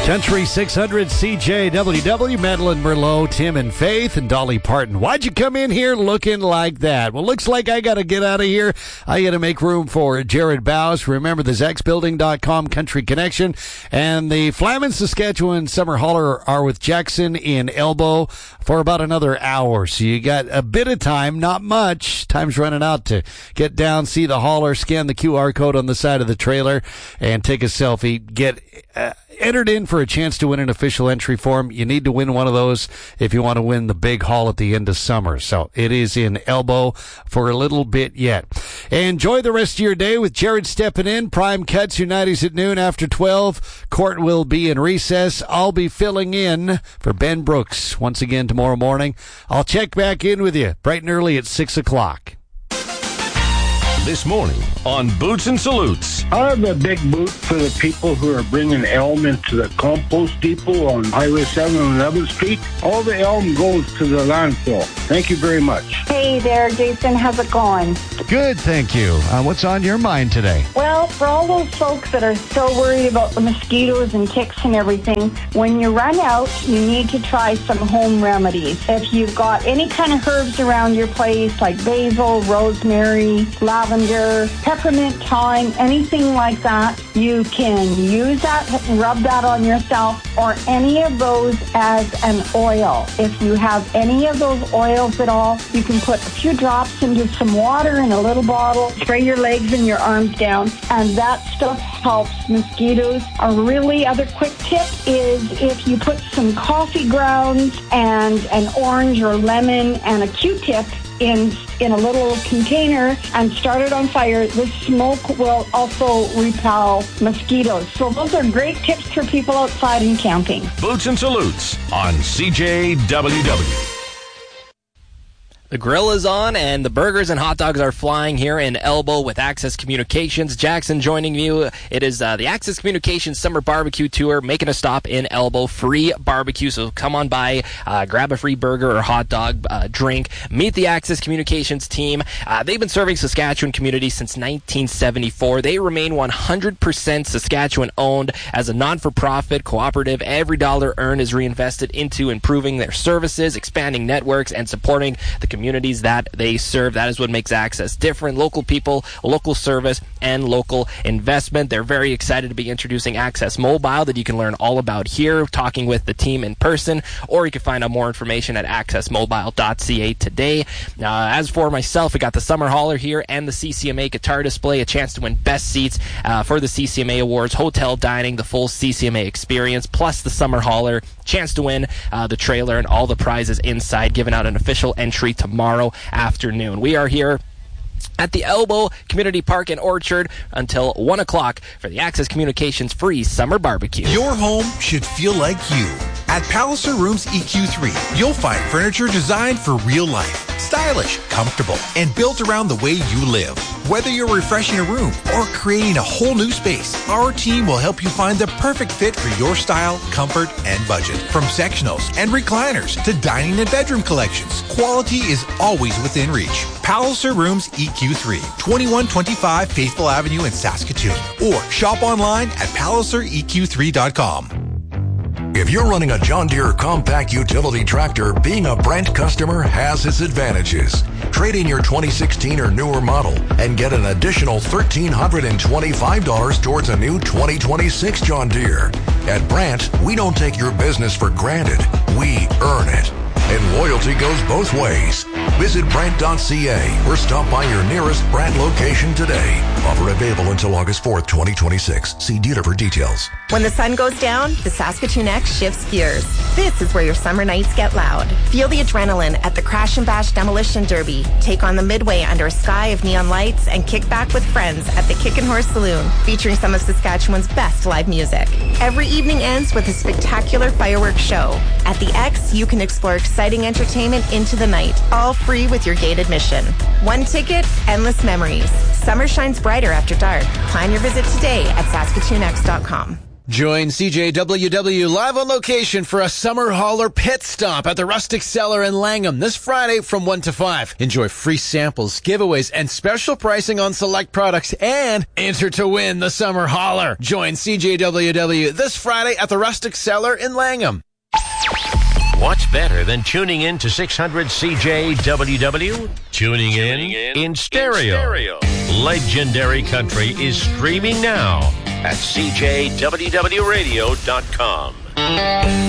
Country 600 CJWW, Madeline Merlot, Tim and Faith, and Dolly Parton. Why'd you come in here looking like that? Well, looks like I got to get out of here. I got to make room for Jared Bowes. Remember the ZachsBuilding.com Country Connection. And the Flamin, Saskatchewan Summer Holler are with Jackson in Elbow for about another hour. So you got a bit of time, not much. Time's running out to get down, see the holler, scan the QR code on the side of the trailer, and take a selfie. Get entered in for a chance to win an official entry form. You need to win one of those if you want to win the big haul at the end of summer. So it is in Elbow for a little bit yet. Enjoy the rest of your day with Jared stepping in. Prime Cuts Unites at noon after 12. Court will be in recess. I'll be filling in for Ben Brooks once again tomorrow morning. I'll check back in with you bright and early at 6 o'clock. This morning on Boots and Salutes. I have a big boot for the people who are bringing elm into the compost depot on Highway 7 on 11th Street. All the elm goes to the landfill. Thank you very much. Hey there, Jason. How's it going? Good, thank you. What's on your mind today? Well, for all those folks that are still worried about the mosquitoes and ticks and everything, when you run out, you need to try some home remedies. If you've got any kind of herbs around your place, like basil, rosemary, lavender, peppermint, thyme, anything like that, you can use that and rub that on yourself, or any of those as an oil. If you have any of those oils at all, you can put a few drops into some water in a little bottle, spray your legs and your arms down, and that stuff helps mosquitoes. A really other quick tip is if you put some coffee grounds and an orange or lemon and a Q-tip in a little container and start it on fire, the smoke will also repel mosquitoes. So those are great tips for people outside and camping. Boots and Salutes on CJWW. The grill is on, and the burgers and hot dogs are flying here in Elbow with Access Communications. Jackson joining you. It is the Access Communications Summer Barbecue Tour, making a stop in Elbow. Free barbecue, so come on by, grab a free burger or hot dog, drink, meet the Access Communications team. They've been serving Saskatchewan communities since 1974. They remain 100% Saskatchewan-owned. As a non-for-profit cooperative, every dollar earned is reinvested into improving their services, expanding networks, and supporting the communities that they serve. That is what makes Access different. Local people, local service, and local investment. They're very excited to be introducing Access Mobile that you can learn all about here, talking with the team in person, or you can find out more information at accessmobile.ca today. As for myself, we got the Summer Holler here and the CCMA guitar display, a chance to win best seats for the CCMA Awards, hotel dining, the full CCMA experience, plus the Summer Holler, chance to win the trailer and all the prizes inside, giving out an official entry tomorrow afternoon. We are here at the Elbow Community Park and Orchard until 1 o'clock for the Access Communications free summer barbecue. Your home should feel like you. At Palliser Rooms EQ3, you'll find furniture designed for real life. Stylish, comfortable, and built around the way you live. Whether you're refreshing a room or creating a whole new space, our team will help you find the perfect fit for your style, comfort, and budget. From sectionals and recliners to dining and bedroom collections, quality is always within reach. Palliser Rooms EQ3, 2125 Faithful Avenue in Saskatoon. Or shop online at PalliserEQ3.com. If you're running a John Deere compact utility tractor, being a Brent customer has its advantages. Trade in your 2016 or newer model and get an additional $1,325 towards a new 2026 John Deere. At Brent, we don't take your business for granted. We earn it. And loyalty goes both ways. Visit Brent.ca or stop by your nearest Brent location today. Offer available until August 4th, 2026. See dealer for details. When the sun goes down, the Saskatoon X shifts gears. This is where your summer nights get loud. Feel the adrenaline at the Crash and Bash Demolition Derby. Take on the Midway under a sky of neon lights and kick back with friends at the Kick and Horse Saloon, featuring some of Saskatchewan's best live music. Every evening ends with a spectacular fireworks show. At the X, you can explore exciting entertainment into the night, all free with your gate admission. One ticket, endless memories. Summer shines brighter after dark. Plan your visit today at SaskatoonX.com. Join CJWW live on location for a summer hauler pit stop at the Rustic Cellar in Langham this Friday from 1 to 5. Enjoy free samples, giveaways, and special pricing on select products and enter to win the summer hauler. Join CJWW this Friday at the Rustic Cellar in Langham. What's better than tuning in to 600 CJWW? Tuning in stereo. Legendary Country is streaming now at CJWWradio.com.